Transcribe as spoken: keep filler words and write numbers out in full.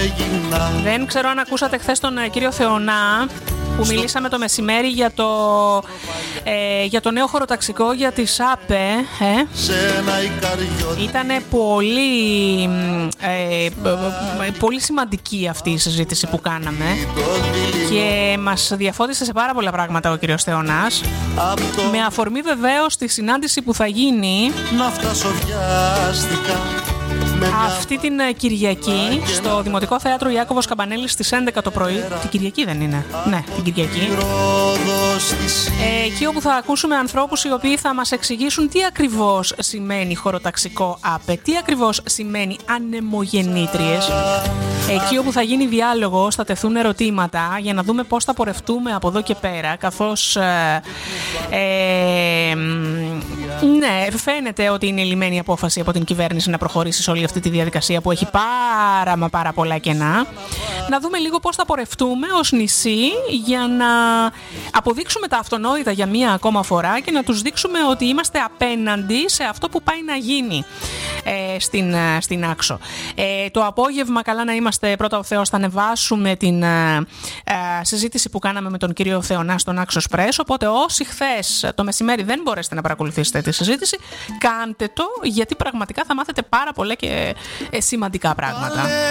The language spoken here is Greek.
Δεν ξέρω αν ακούσατε χθες τον κύριο Θεωνά που μιλήσαμε το μεσημέρι για το, ε, για το νέο χωροταξικό για τη ΣΑΠΕ. Ε. Ήτανε πολύ, ε, πολύ σημαντική αυτή η συζήτηση που κάναμε και μας διαφώτισε σε πάρα πολλά πράγματα ο κύριος Θεωνάς, με αφορμή βεβαίως τη συνάντηση που θα γίνει αυτή την Κυριακή στο Δημοτικό Θέατρο Ιάκωβος Καμπανέλης στις έντεκα το πρωί. Την Κυριακή δεν είναι? Ναι, την Κυριακή. Ε, εκεί όπου θα ακούσουμε ανθρώπους οι οποίοι θα μας εξηγήσουν τι ακριβώς σημαίνει χωροταξικό ΑΠΕ, τι ακριβώς σημαίνει ανεμογεννήτριες. Εκεί όπου θα γίνει διάλογος, θα τεθούν ερωτήματα για να δούμε πώς θα πορευτούμε από εδώ και πέρα, καθώς ε, ε, ναι, φαίνεται ότι είναι η λυμμένη απόφαση από την κυβέρνηση να προχωρήσει σε όλη αυτή τη διαδικασία που έχει πάρα μα πάρα πολλά κενά. Να δούμε λίγο πώς θα πορευτούμε ως νησί για να αποδείξουμε τα αυτονόητα για μία ακόμα φορά και να τους δείξουμε ότι είμαστε απέναντι σε αυτό που πάει να γίνει ε, στην, στην Άξο. Ε, το απόγευμα, καλά να είμαστε, πρώτα ο Θεός, θα ανεβάσουμε την ε, ε, συζήτηση που κάναμε με τον κύριο Θεωνά στον Άξο Σπρέσο, οπότε όσοι χθες το μεσημέρι δεν μπορέσετε να παρακολουθήσετε τη συζήτηση, κάντε το, γιατί πραγματικά θα μάθετε πάρα πολλά και ε, σημαντικά πράγματα.